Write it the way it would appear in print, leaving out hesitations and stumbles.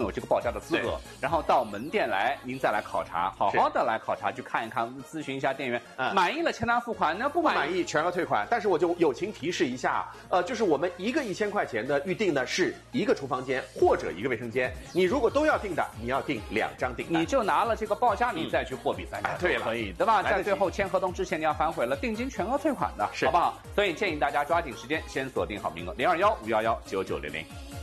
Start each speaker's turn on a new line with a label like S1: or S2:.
S1: 有这个报价的资格，然后到门店来，您再来考察，好好的来考察，去看一看，咨询一下店员，满意了签单付款，那不满意
S2: 全额退款。但是我就友情提示一下，就是我们一个1000块钱的预定呢，是一个厨房间或者一个卫生间。你如果都要订的，你要订2张订单，
S1: 你就拿了这个报价，你再去货比三家，
S2: 对了，
S1: 可以，对吧？在最后签合同之前，你要反悔了，定金全额退款的，好不好？所以建议大家抓紧时间，先锁定好名额，021-511-9900。